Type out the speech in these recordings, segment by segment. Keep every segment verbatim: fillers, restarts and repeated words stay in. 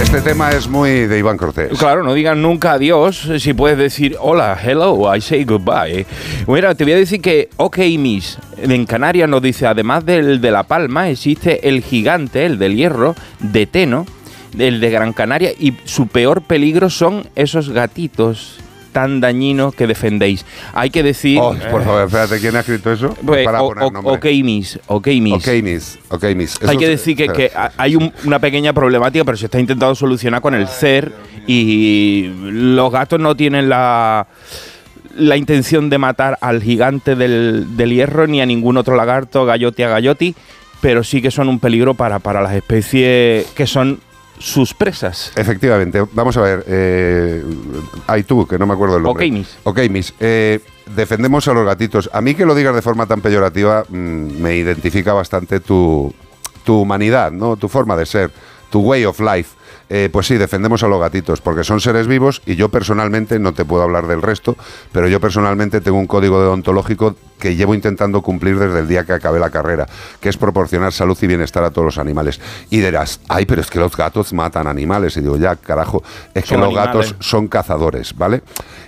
Este tema es muy de Iván Cortés. Claro, no digan nunca adiós si puedes decir hola, hello, I say goodbye. Mira, te voy a decir que OK Miss en Canarias nos dice, además del de La Palma, existe el gigante, el del hierro, de Teno, el de Gran Canaria, y su peor peligro son esos gatitos tan dañinos que defendéis. Hay que decir... Oh, por favor, espérate, ¿quién ha escrito eso? Pues, Para o, poner o, nombre. OK Miss, OK Miss. OK Miss, OK Miss. Eso Hay que se, decir que, espera. que hay un, una pequeña problemática, pero se está intentando solucionar con el C E R, y los gatos no tienen la... la intención de matar al gigante del, del hierro ni a ningún otro lagarto, galloti a galloti, pero sí que son un peligro para, para las especies que son sus presas. Efectivamente, vamos a ver. Eh, hay tú, que no me acuerdo el nombre. OK Miss. OK Miss. Eh, defendemos a los gatitos. A mí que lo digas de forma tan peyorativa mmm, me identifica bastante tu, tu humanidad, ¿no? Tu forma de ser, tu way of life. Eh, pues sí, defendemos a los gatitos, porque son seres vivos y yo personalmente, no te puedo hablar del resto, pero yo personalmente tengo un código deontológico que llevo intentando cumplir desde el día que acabé la carrera, que es proporcionar salud y bienestar a todos los animales. Y dirás, ay, pero es que los gatos matan animales. Y digo, ya, carajo, es que Son los animales. gatos son cazadores, ¿vale?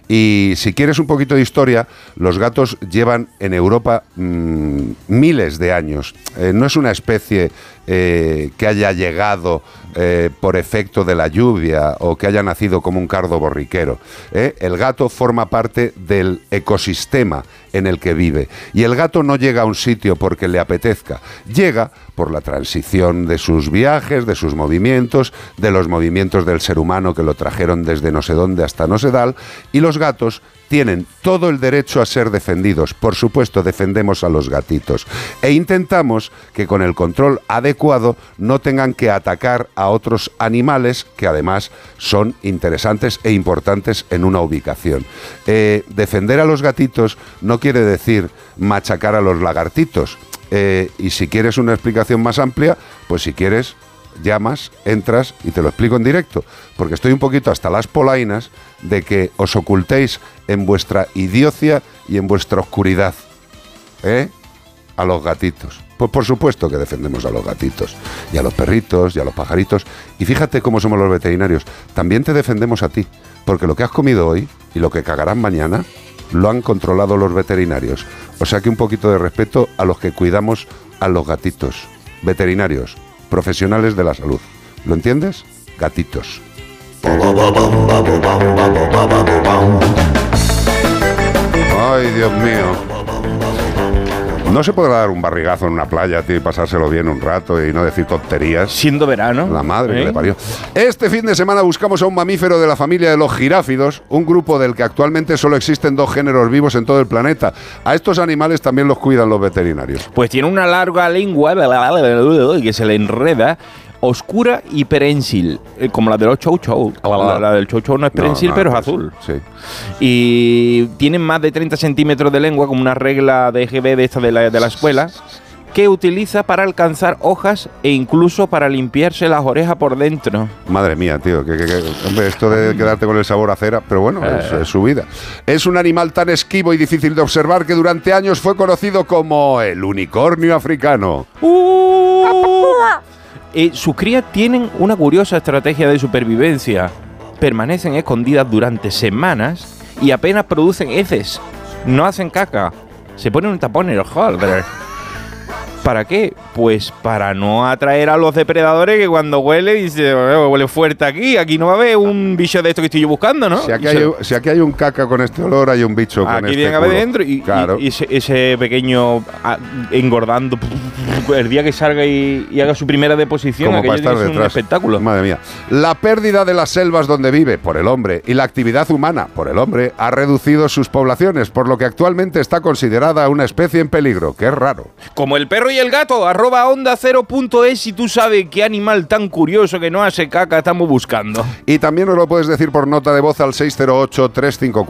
Y si quieres un poquito de historia, los gatos llevan en Europa mmm, miles de años. Eh, no es una especie eh, que haya llegado eh, por efecto de la lluvia o que haya nacido como un cardo borriquero. ¿eh? El gato forma parte del ecosistema en el que vive. Y el gato no llega a un sitio porque le apetezca, llega por la transición de sus viajes, de sus movimientos, de los movimientos del ser humano que lo trajeron desde no sé dónde hasta no sé dal, y los gatos tienen todo el derecho a ser defendidos. Por supuesto, defendemos a los gatitos e intentamos que con el control adecuado no tengan que atacar a otros animales que además son interesantes e importantes en una ubicación. Eh, defender a los gatitos no quiere decir machacar a los lagartitos. Eh, y si quieres una explicación más amplia, pues si quieres llamas, entras y te lo explico en directo, porque estoy un poquito hasta las polainas de que os ocultéis en vuestra idiocia y en vuestra oscuridad, ¿eh? A los gatitos. Pues por supuesto que defendemos a los gatitos, y a los perritos, y a los pajaritos, y fíjate cómo somos los veterinarios, también te defendemos a ti, porque lo que has comido hoy y lo que cagarán mañana lo han controlado los veterinarios. O sea que un poquito de respeto a los que cuidamos a los gatitos. Veterinarios, profesionales de la salud. ¿Lo entiendes? Gatitos. Ay, Dios mío. ¿No se podrá dar un barrigazo en una playa, tío, y pasárselo bien un rato y no decir tonterías? Siendo verano. La madre ¿eh? que le parió. Este fin de semana buscamos a un mamífero de la familia de los giráfidos, un grupo del que actualmente solo existen dos géneros vivos en todo el planeta. A estos animales también los cuidan los veterinarios. Pues tiene una larga lengua que se le enreda, oscura y prensil, eh, como la de los chow chow. La, la del chow chow no es prensil, no, no, pero es azul. Sí. Y tienen más de treinta centímetros de lengua, como una regla de G B de esta de la, de la escuela, que utiliza para alcanzar hojas e incluso para limpiarse las orejas por dentro. Madre mía, tío, que, que, que, hombre, esto de quedarte con el sabor a cera, pero bueno, eh. es, es su vida. Es un animal tan esquivo y difícil de observar que durante años fue conocido como el unicornio africano. Uh, eh, sus crías tienen una curiosa estrategia de supervivencia. Permanecen escondidas durante semanas y apenas producen heces. No hacen caca. Se ponen un tapón en el holder. ¿Para qué? Pues para no atraer a los depredadores que cuando huele dice, huele fuerte aquí, aquí no va a haber un bicho de esto que estoy yo buscando, ¿no? Si aquí, hay, si aquí hay un caca con este olor, hay un bicho con aquí este viene a ver dentro y, claro. y, y ese, ese pequeño a, engordando el día que salga y, y haga su primera deposición, como para estar es detrás. Un espectáculo. Madre mía. La pérdida de las selvas donde vive por el hombre y la actividad humana por el hombre ha reducido sus poblaciones, por lo que actualmente está considerada una especie en peligro, que es raro. Como el perro y el gato, arroba onda cero punto es si tú sabes qué animal tan curioso que no hace caca estamos buscando. Y también nos lo puedes decir por nota de voz al seis cero ocho, tres cinco cuatro